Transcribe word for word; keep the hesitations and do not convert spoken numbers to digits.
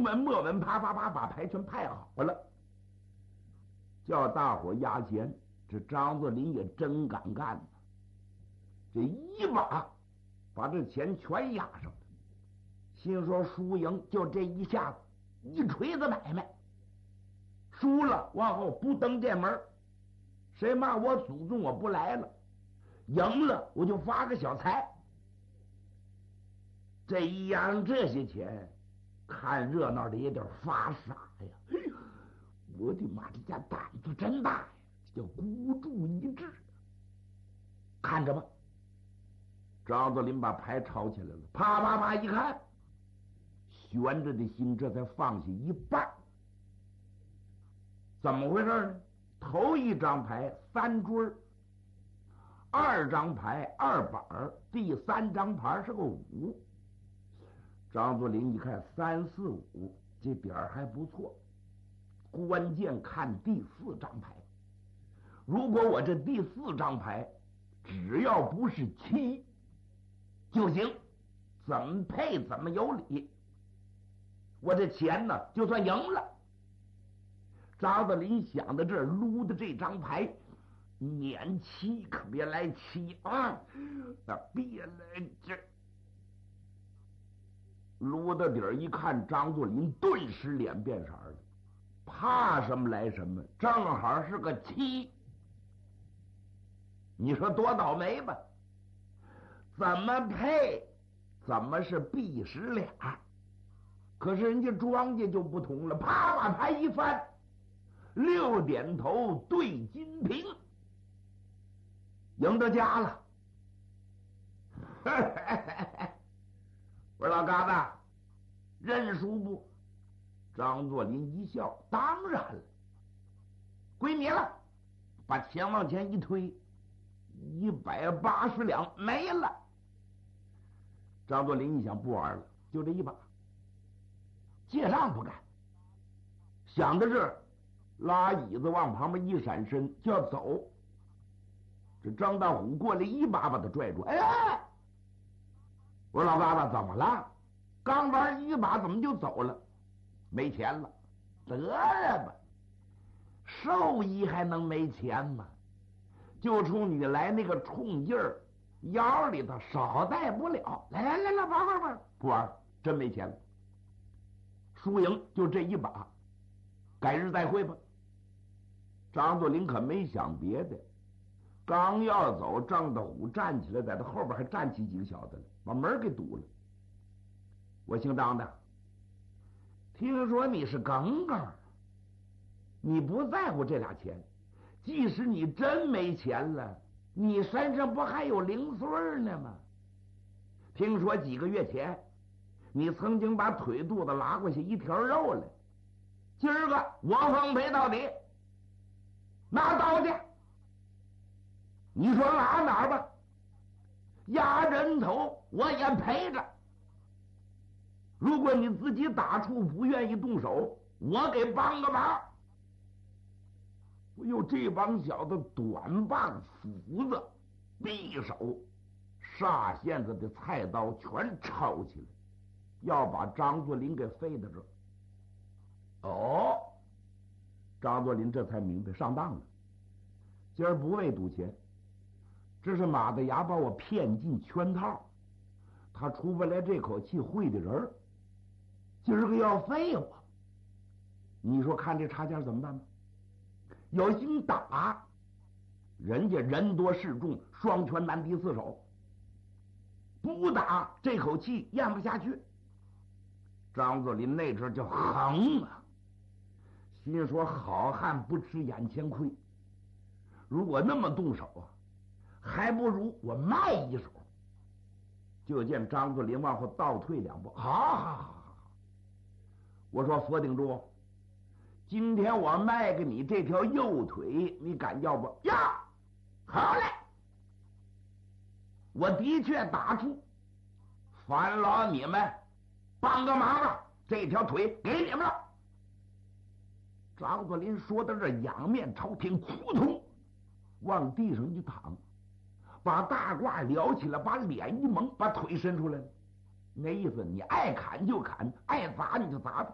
稳莫稳，啪啪啪把牌全派好了，叫大伙压钱。这张作霖也真敢干，这一把把这钱全压上了。心说输赢就这一下子，一锤子买卖，输了往后不登这门，谁骂我祖宗我不来了，赢了我就发个小财。这一样这些钱，看热闹的也得发傻呀！哎呦，我的妈，这家胆子真大呀！这叫孤注一掷。看着吧，张作霖把牌抄起来了，啪啪啪一看，悬着的心这才放下一半。怎么回事呢？头一张牌三追，二张牌二板，第三张牌是个五。张作霖一看三四五，这点儿还不错，关键看第四张牌。如果我这第四张牌只要不是七就行，怎么配怎么有理，我这钱呢就算赢了。张作霖想到这儿，撸的这张牌，撵七可别来七啊，那别来这。撸到底儿一看，张作霖顿时脸变色了，怕什么来什么，正好是个七。你说多倒霉吧？怎么配怎么是必十俩，可是人家庄家就不同了，啪把牌一翻，六点头对金瓶，赢到家了。我说老嘎子，认输不？张作霖一笑，当然了，归你了。把钱往前一推，一百八十两没了。张作霖一想，不玩了，就这一把，借账不干。想到这儿，拉椅子往旁边一闪身就要走。这张大虎过来一把把他拽住，哎呀！我说老嘎子怎么了？刚玩一把怎么就走了？没钱了，得了吧，兽医还能没钱吗？就冲你来那个冲劲儿，腰里头少带不了。来来来来，玩玩玩，不玩，真没钱了。输赢就这一把，改日再会吧。张作霖可没想别的，刚要走，张大虎站起来，在他后边还站起几个小子来，把门给堵了。我姓张的，听说你是耿耿，你不在乎这俩钱，即使你真没钱了，你身上不还有零碎呢吗？听说几个月前，你曾经把腿肚子拉过去一条肉来，今儿个我奉陪到底，拿刀去。你说拉哪儿吧？压人头我也陪着。如果你自己打怵不愿意动手，我给帮个忙。哎呦，这帮小子短棒斧子匕首煞线子的菜刀全抄起来，要把张作霖给废到这儿。哦，张作霖这才明白上当了，今儿不为赌钱，这是马大牙把我骗进圈套，他出不来这口气，会的人儿今儿个要废我，你说看这差价怎么办吧？有心打，人家人多势众，双拳难敌四手；不打，这口气咽不下去。张作霖那阵就横啊，心说好汉不吃眼前亏，如果那么动手啊，还不如我卖一手。就见张作霖往后倒退两步，好好好好好，我说佛顶柱，今天我卖给你这条右腿，你敢要不呀？好嘞，我的确打出，烦劳你们帮个忙吧，这条腿给你们了。张作霖说到这，仰面朝天，扑通往地上一躺，把大褂撩起来，把脸一蒙，把腿伸出来了。那意思，你爱砍就砍，爱砸你就砸他。